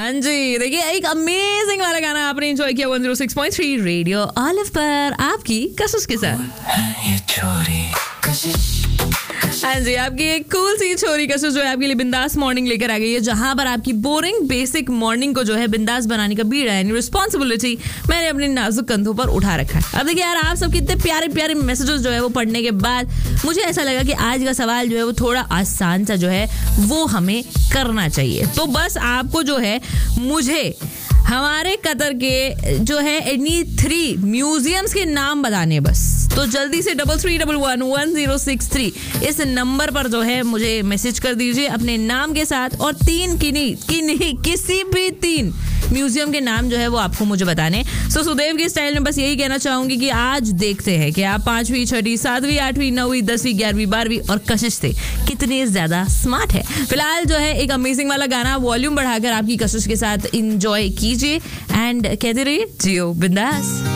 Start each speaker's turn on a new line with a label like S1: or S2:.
S1: हाँ जी, देखिए एक अमेजिंग वाला गाना आपने एंजॉय किया 106.3 रेडियो ऑलिव पर आपकी कशिश के साथ। हाँ जी, आपकी एक कूल सी छोरी कशिश जो है आपके लिए बिंदास मॉर्निंग लेकर आ गई है, जहां पर आपकी बोरिंग बेसिक मॉर्निंग को जो है बिंदास बनाने का बीड़ा यानी रिस्पॉन्सिबिलिटी मैंने अपने नाजुक कंधों पर उठा रखा है। अब देखिए यार, आप सब कितने प्यारे प्यारे मैसेजेस जो है वो पढ़ने के बाद मुझे ऐसा लगा कि आज का सवाल जो है वो थोड़ा आसान सा जो है वो हमें करना चाहिए। तो बस आपको जो है मुझे हमारे कतर के जो है एनी 3 म्यूजियम्स के नाम बताने बस। तो जल्दी से 33111063 इस नंबर पर जो है मुझे मैसेज कर दीजिए अपने नाम के साथ, और किसी भी 3 म्यूजियम के नाम जो है वो आपको मुझे बताने। सो सुदेव के स्टाइल में बस यही कहना चाहूंगी कि आज देखते हैं कि आप 5वीं 6वीं 7वीं 8वीं 9वीं 10वीं 11वीं 12वीं और कशिश से कितने ज्यादा स्मार्ट है। फिलहाल जो है एक अमेजिंग वाला गाना वॉल्यूम बढ़ाकर आपकी कशिश के साथ इंजॉय कीजिए एंड कहते रहिए जियो बिंदास।